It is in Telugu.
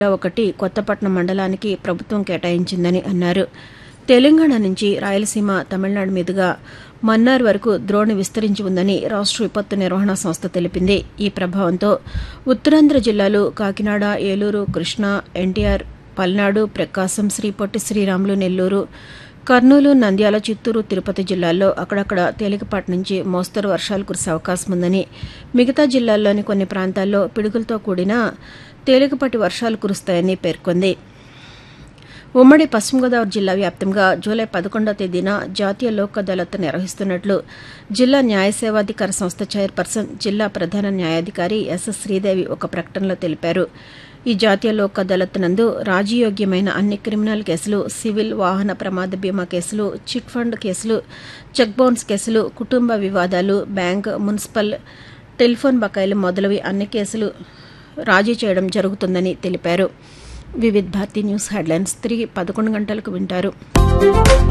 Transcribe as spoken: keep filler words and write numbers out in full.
ఒకటి కొత్తపట్నం మండలానికి ప్రభుత్వం కేటాయించిందని అన్నారు. తెలంగాణ నుంచి రాయలసీమ, తమిళనాడు మీదుగా మన్నార్ వరకు ద్రోణి విస్తరించి ఉందని రాష్ట్ర విపత్తు నిర్వహణ సంస్థ తెలిపింది. ఈ ప్రభావంతో ఉత్తరాంధ్ర జిల్లాలు కాకినాడ, ఏలూరు, కృష్ణా, ఎన్టీఆర్, పల్నాడు, ప్రకాశం, శ్రీ పొట్టి శ్రీరాములు, నెల్లూరు, కర్నూలు, నంద్యాల, చిత్తూరు, తిరుపతి జిల్లాల్లో అక్కడక్కడ తేలికపాటి నుంచి మోస్తరు వర్షాలు కురిసే అవకాశం ఉందని, మిగతా జిల్లాల్లోని కొన్ని ప్రాంతాల్లో పిడుగులతో కూడిన తేలికపాటి వర్షాలు కురుస్తాయని పేర్కొంది. ఉమ్మడి పశ్చిమ గోదావరి జిల్లా వ్యాప్తంగా జూలై పదకొండవ తేదీన జాతీయ లోక్ అదాలత్ నిర్వహిస్తున్నట్లు జిల్లా న్యాయ సేవాధికార సంస్థ చైర్పర్సన్, జిల్లా ప్రధాన న్యాయాధికారి ఎస్ శ్రీదేవి ఒక ప్రకటనలో తెలిపారు. ఈ జాతీయ లోక్ అదాలత్ నందు రాజీయోగ్యమైన అన్ని క్రిమినల్ కేసులు, సివిల్, వాహన ప్రమాద బీమా కేసులు, చిట్ ఫండ్ కేసులు, చెక్ బౌన్స్ కేసులు, కుటుంబ వివాదాలు, బ్యాంక్, మున్సిపల్, టెలిఫోన్ బకాయిలు మొదలవి అన్ని కేసులు రాజీ చేయడం జరుగుతుందని తెలిపారు. వివిధ్ భారతి న్యూస్ హెడ్లైన్స్ తిరిగి పదకొండు గంటలకు వింటారు.